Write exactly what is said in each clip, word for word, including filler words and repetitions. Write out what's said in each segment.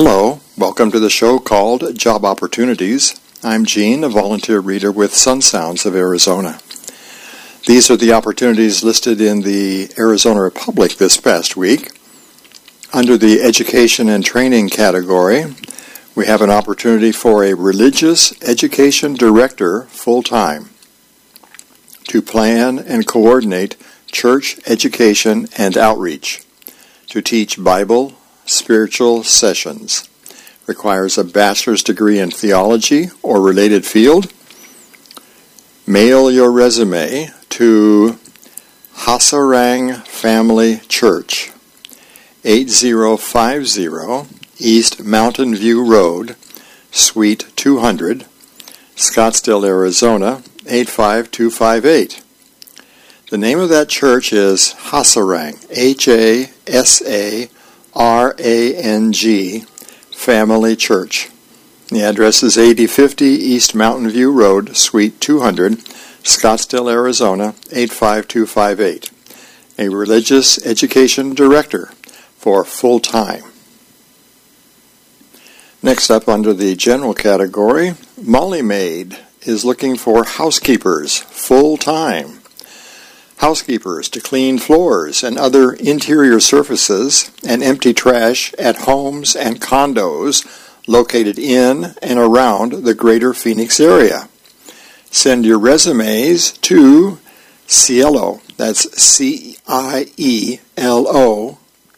Hello, welcome to the show called Job Opportunities. I'm Gene, a volunteer reader with Sun Sounds of Arizona. These are the opportunities listed in the Arizona Republic this past week. Under the Education and Training category, we have an opportunity for a Religious Education Director full-time to plan and coordinate church education and outreach, to teach Bible spiritual sessions. Requires a bachelor's degree in theology or related field. Mail your resume to Hasarang Family Church, eighty fifty East Mountain View Road, Suite two hundred, Scottsdale, Arizona, eight five two five eight. The name of that church is Hasarang, H A S A R A N G, Family Church. The address is eighty fifty East Mountain View Road, Suite two hundred, Scottsdale, Arizona, eight five two five eight. A Religious Education Director for full-time. Next up under the general category, Molly Maid is looking for housekeepers full-time. Housekeepers to clean floors and other interior surfaces and empty trash at homes and condos located in and around the greater Phoenix area. Send your resumes to Cielo, that's C I E L O.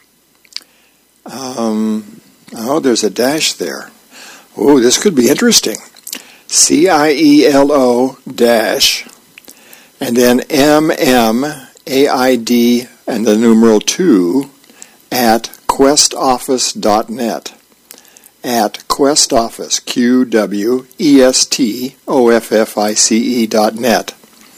Um, oh, there's a dash there. Oh, this could be interesting. C I E L O dash and then M M A I D and the numeral two at quest office dot net. At Quest Office, Q W E S T O F F I C E dot net.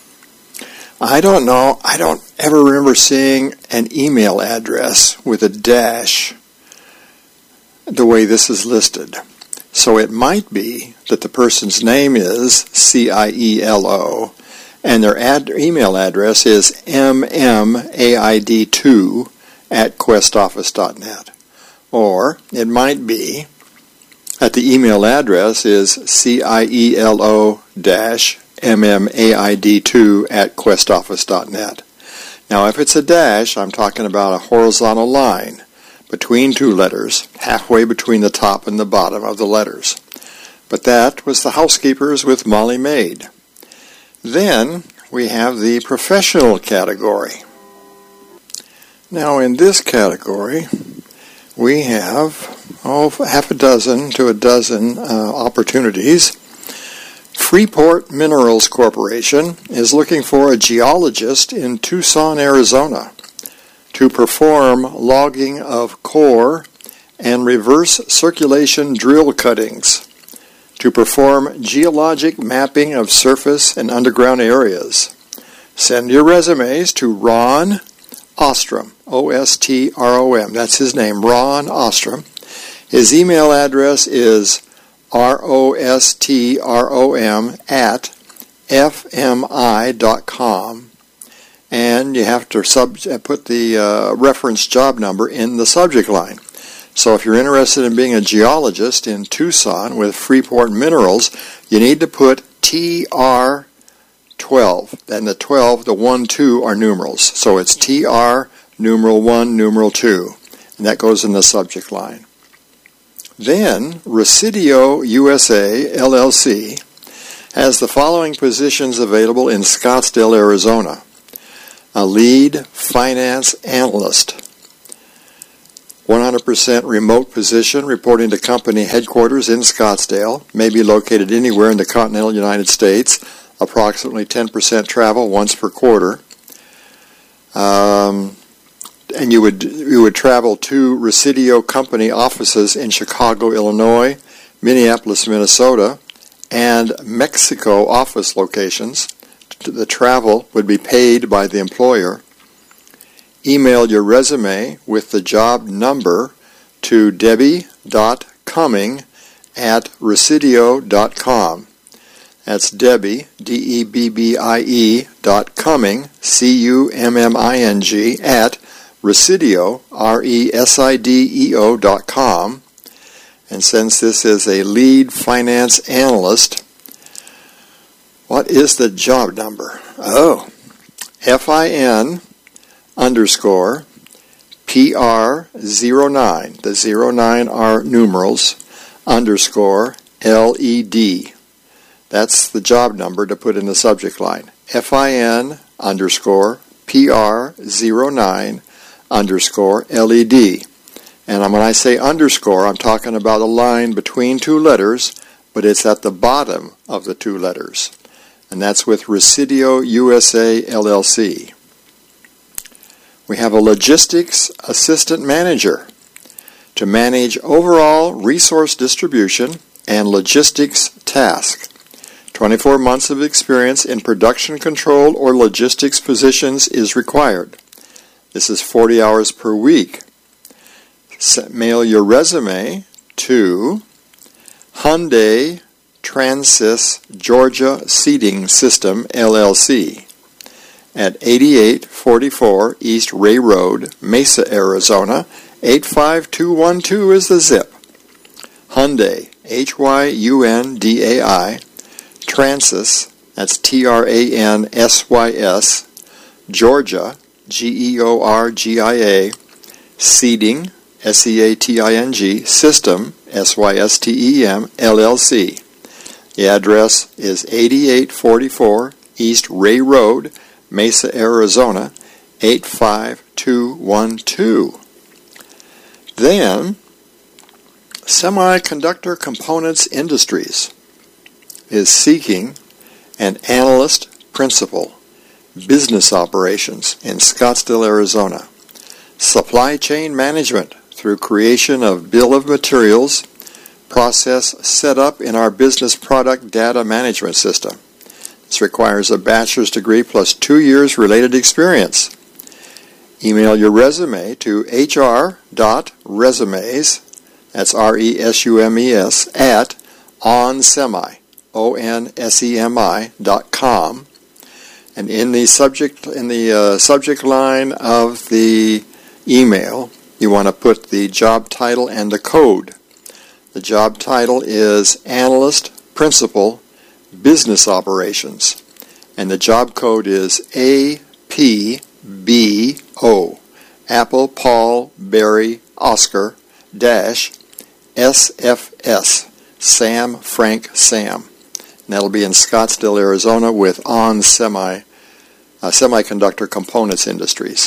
I don't know, I don't ever remember seeing an email address with a dash the way this is listed. So it might be that the person's name is C I E L O and their ad- email address is M M A I D two at quest office dot net. Or it might be that the email address is C I E L O M M A I D two at quest office dot net. Now if it's a dash, I'm talking about a horizontal line between two letters, halfway between the top and the bottom of the letters. But that was the housekeepers with Molly Maid. Then we have the professional category. Now in this category, we have oh, half a dozen to a dozen uh, opportunities. Freeport Minerals Corporation is looking for a geologist in Tucson, Arizona, to perform logging of core and reverse circulation drill cuttings, to perform geologic mapping of surface and underground areas. Send your resumes to Ron Ostrom, O S T R O M. That's his name, Ron Ostrom. His email address is R O S T R O M at F M I dot com. And you have to sub- put the uh, reference job number in the subject line. So if you're interested in being a geologist in Tucson with Freeport Minerals, you need to put T R twelve. And the twelve, the one, two are numerals. So it's T R numeral one, numeral two. And that goes in the subject line. Then Residio U S A, L L C, has the following positions available in Scottsdale, Arizona. A lead finance analyst. one hundred percent remote position reporting to company headquarters in Scottsdale, may be located anywhere in the continental United States, approximately ten percent travel once per quarter. Um, and you would you would travel to Residio company offices in Chicago, Illinois, Minneapolis, Minnesota, and Mexico office locations. The travel would be paid by the employer. Email your resume with the job number to debbie dot cumming at residio dot com. That's Debbie, D E B B I E, dot Cumming, C U M M I N G, at Residio, R E S I D E O dot com. And since this is a lead finance analyst, what is the job number? Oh, F I N underscore P R zero nine. The zero nine are numerals, underscore L E D. That's the job number to put in the subject line. F I N underscore P R zero nine underscore L E D. And when I say underscore, I'm talking about a line between two letters, but it's at the bottom of the two letters. And that's with Residio U S A L L C. We have a logistics assistant manager to manage overall resource distribution and logistics task. twenty-four months of experience in production control or logistics positions is required. This is forty hours per week. Mail your resume to Hyundai Transys Georgia Seating System, L L C, at eighty-eight forty-four East Ray Road, Mesa, Arizona. eight five two one two is the zip. Hyundai, H Y U N D A I, Transys, that's T R A N S Y S, Georgia, G E O R G I A, Seating, S E A T I N G, System, S Y S T E M, L L C. The address is eighty-eight forty-four East Ray Road, Mesa, Arizona, eight five two one two. Then, Semiconductor Components Industries is seeking an analyst principal, business operations in Scottsdale, Arizona. Supply chain management through creation of bill of materials, process set up in our business product data management system. This requires a bachelor's degree plus two years related experience. Email your resume to hr.resumes, that's R E S U M E S, at onsemi, O N S E M I, dot com. And in the subject, in the uh, subject line of the email, you want to put the job title and the code. The job title is Analyst Principal Business Operations, and the job code is A P B O, Apple, Paul, Barry, Oscar, dash, S F S, Sam, Frank, Sam. And that'll be in Scottsdale, Arizona with On Semi, uh, Semiconductor Components Industries.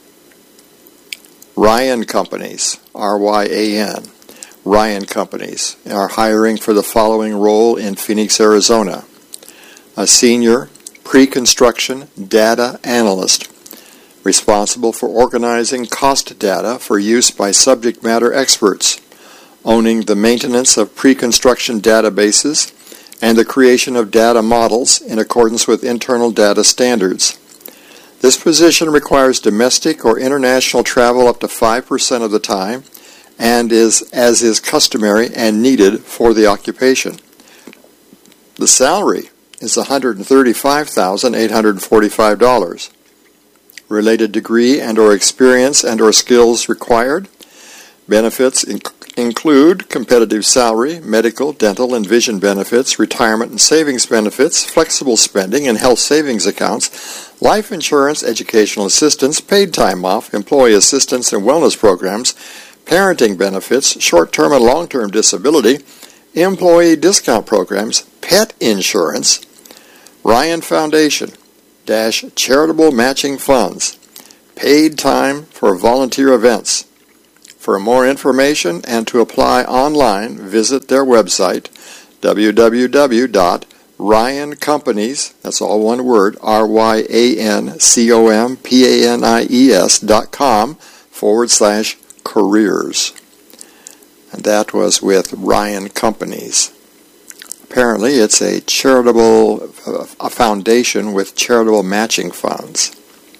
Ryan Companies, R Y A N. Ryan Companies are hiring for the following role in Phoenix, Arizona. A senior pre-construction data analyst responsible for organizing cost data for use by subject matter experts, owning the maintenance of pre-construction databases and the creation of data models in accordance with internal data standards. This position requires domestic or international travel up to five percent of the time and is as is customary and needed for the occupation. The salary is one hundred thirty-five thousand eight hundred forty-five dollars. Related degree and or experience and or skills required. Benefits inc- include competitive salary, medical, dental, and vision benefits, retirement and savings benefits, flexible spending and health savings accounts, life insurance, educational assistance, paid time off, employee assistance and wellness programs, parenting benefits, short-term and long-term disability, employee discount programs, pet insurance, Ryan Foundation, dash charitable matching funds, paid time for volunteer events. For more information and to apply online, visit their website, w w w dot ryan companies, that's all one word, R Y A N C O M P A N I E S dot com forward slash careers. And that was with Ryan Companies. Apparently it's a charitable a foundation with charitable matching funds.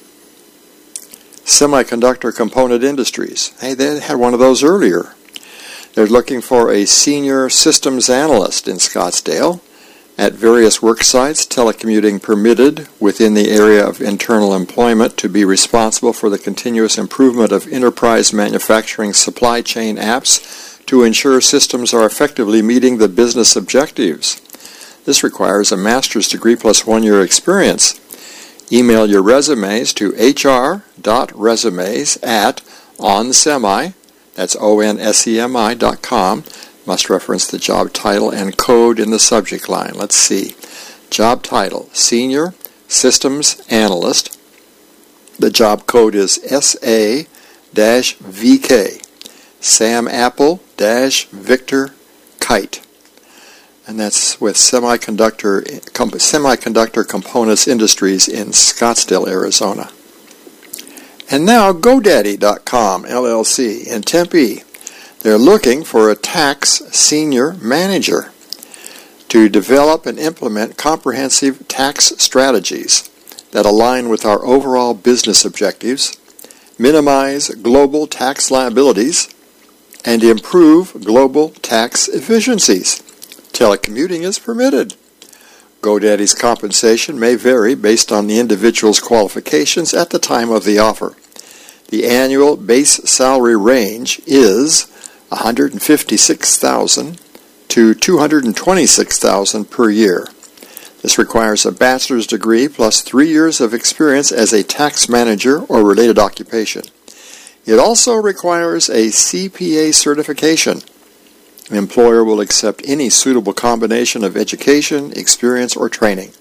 Semiconductor Component Industries. Hey, they had one of those earlier. They're looking for a senior systems analyst in Scottsdale at various work sites, telecommuting permitted within the area of internal employment, to be responsible for the continuous improvement of enterprise manufacturing supply chain apps to ensure systems are effectively meeting the business objectives. This requires a master's degree plus one year experience. Email your resumes to h r dot resumes at onsemi, that's O N S E M I dot com. Must reference the job title and code in the subject line. Let's see. Job title, Senior Systems Analyst. The job code is S A V K, Sam Apple Victor Kite. And that's with Semiconductor, Com- Semiconductor Components Industries in Scottsdale, Arizona. And now GoDaddy dot com, L L C, in Tempe. They're looking for a tax senior manager to develop and implement comprehensive tax strategies that align with our overall business objectives, minimize global tax liabilities, and improve global tax efficiencies. Telecommuting is permitted. GoDaddy's compensation may vary based on the individual's qualifications at the time of the offer. The annual base salary range is one hundred fifty-six thousand dollars to two hundred twenty-six thousand dollars per year. This requires a bachelor's degree plus three years of experience as a tax manager or related occupation. It also requires a C P A certification. An employer will accept any suitable combination of education, experience, or training.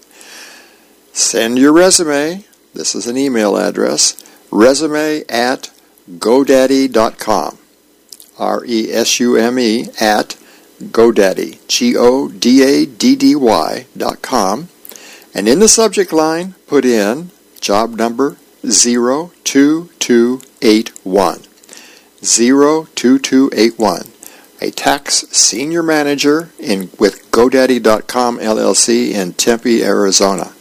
Send your resume. This is an email address. Resume at GoDaddy dot com. R E S U M E at GoDaddy, G O D A D D Y dot com. And in the subject line, put in job number zero two two eight one. zero two two eight one. A tax senior manager in with GoDaddy dot com L L C in Tempe, Arizona.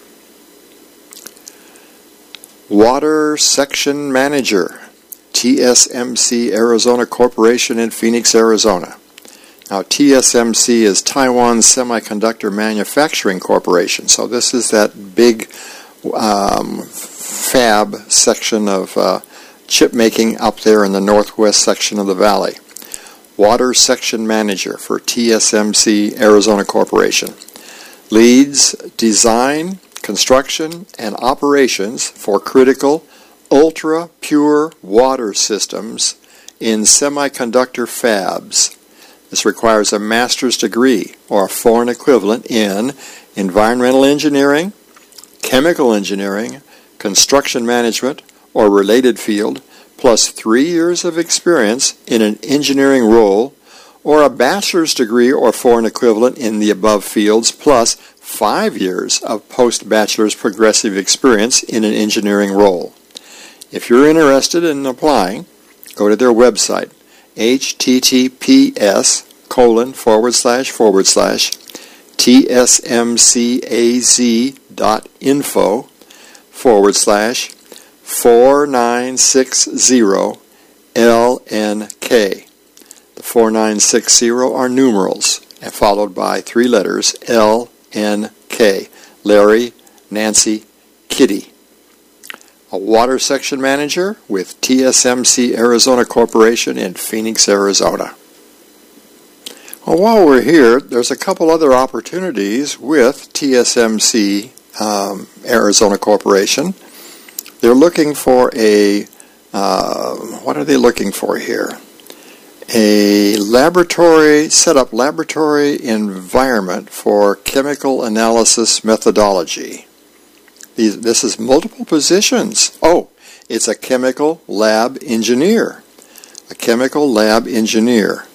Water Section Manager, T S M C Arizona Corporation in Phoenix, Arizona. Now, T S M C is Taiwan Semiconductor Manufacturing Corporation, so this is that big um, fab section of uh, chip making up there in the northwest section of the valley. Water Section Manager for T S M C Arizona Corporation. Leads design, construction, and operations for critical, ultra-pure water systems in semiconductor fabs. This requires a master's degree or a foreign equivalent in environmental engineering, chemical engineering, construction management, or related field, plus three years of experience in an engineering role, or a bachelor's degree or foreign equivalent in the above fields, plus five years of post-bachelor's progressive experience in an engineering role. If you're interested in applying, go to their website, https colon forward slash forward slash tsmcaz dot info forward slash four nine six zero L N K. The four nine six zero are numerals and followed by three letters L N K. Larry, Nancy, Kitty. A water section manager with T S M C Arizona Corporation in Phoenix, Arizona. Well, while we're here, there's a couple other opportunities with T S M C um, Arizona Corporation. They're looking for a, uh, what are they looking for here? A laboratory, set up laboratory environment for chemical analysis methodology. These, this is multiple positions. Oh, it's a chemical lab engineer. A chemical lab engineer.